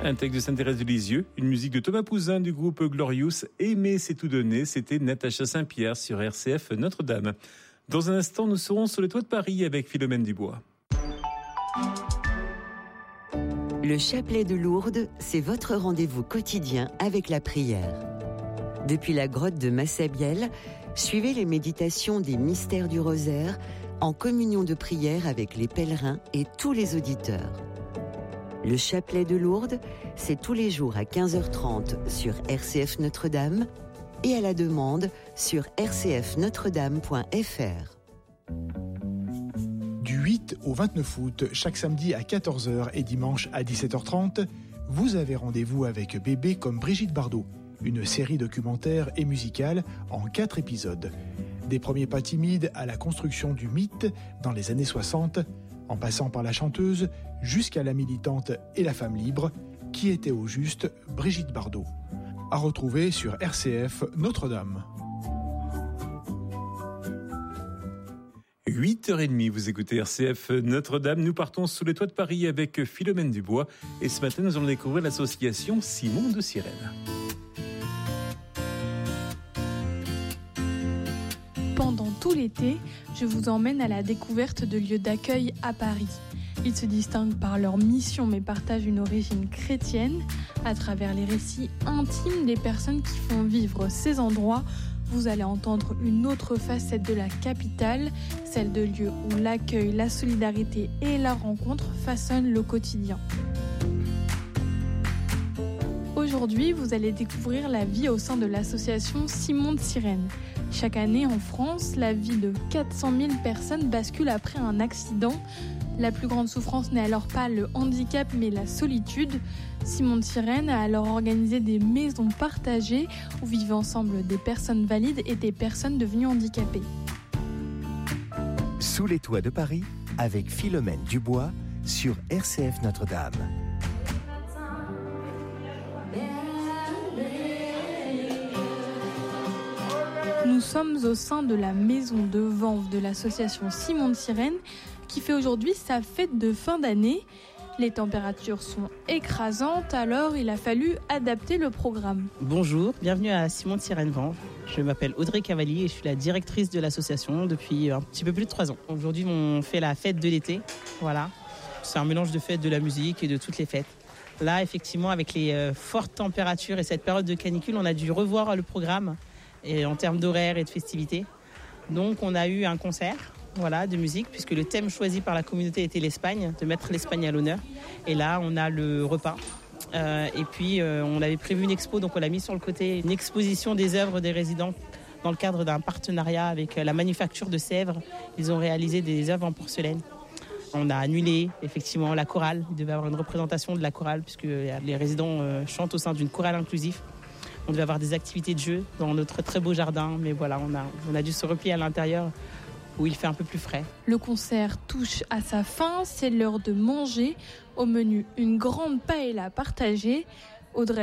Un texte de Sainte-Thérèse de Lisieux, une musique de Thomas Pouzin du groupe Glorious. Aimer, c'est tout donner. C'était Natacha Saint-Pierre sur RCF Notre-Dame. Dans un instant, nous serons sur les toits de Paris avec Philomène Dubois. Le chapelet de Lourdes, c'est votre rendez-vous quotidien avec la prière. Depuis la grotte de Massabielle, suivez les méditations des mystères du rosaire en communion de prière avec les pèlerins et tous les auditeurs. Le chapelet de Lourdes, c'est tous les jours à 15h30 sur RCF Notre-Dame et à la demande sur rcfnotredame.fr. Du 8 au 29 août, chaque samedi à 14h et dimanche à 17h30, vous avez rendez-vous avec Bébé comme Brigitte Bardot, une série documentaire et musicale en 4 épisodes. Des premiers pas timides à la construction du mythe dans les années 60, en passant par la chanteuse jusqu'à la militante et la femme libre, qui était au juste Brigitte Bardot. À retrouver sur RCF Notre-Dame. 8h30, vous écoutez RCF Notre-Dame. Nous partons sous les toits de Paris avec Philomène Dubois. Et ce matin, nous allons découvrir l'association Simon de Sirène. Pendant tout l'été, je vous emmène à la découverte de lieux d'accueil à Paris. Ils se distinguent par leur mission mais partagent une origine chrétienne. À travers les récits intimes des personnes qui font vivre ces endroits, vous allez entendre une autre facette de la capitale, celle de lieux où l'accueil, la solidarité et la rencontre façonnent le quotidien. Aujourd'hui, vous allez découvrir la vie au sein de l'association Simon de Sirène. Chaque année en France, la vie de 400 000 personnes bascule après un accident. La plus grande souffrance n'est alors pas le handicap mais la solitude. Simon de Sirène a alors organisé des maisons partagées où vivent ensemble des personnes valides et des personnes devenues handicapées. Sous les toits de Paris avec Philomène Dubois sur RCF Notre-Dame. Nous sommes au sein de la maison de vente de l'association Simon de Sirène qui fait aujourd'hui sa fête de fin d'année. Les températures sont écrasantes, alors il a fallu adapter le programme. Bonjour, bienvenue à Simon de Sirène Vanves. Je m'appelle Audrey Cavalli et je suis la directrice de l'association depuis un petit peu plus de 3 ans. Aujourd'hui, on fait la fête de l'été. Voilà. C'est un mélange de fêtes, de la musique et de toutes les fêtes. Là, effectivement, avec les fortes températures et cette période de canicule, on a dû revoir le programme et en termes d'horaire et de festivités. Donc, on a eu un concert. Voilà, de musique, puisque le thème choisi par la communauté était l'Espagne, de mettre l'Espagne à l'honneur. Et là, on a le repas. Et puis, on avait prévu une expo, donc on l'a mis sur le côté, une exposition des œuvres des résidents dans le cadre d'un partenariat avec la Manufacture de Sèvres. Ils ont réalisé des œuvres en porcelaine. On a annulé, effectivement, la chorale. Il devait y avoir une représentation de la chorale, puisque les résidents chantent au sein d'une chorale inclusive. On devait avoir des activités de jeu dans notre très beau jardin, mais voilà, on a dû se replier à l'intérieur, où il fait un peu plus frais. Le concert touche à sa fin, c'est l'heure de manger. Au menu, une grande paella partagée. Audrey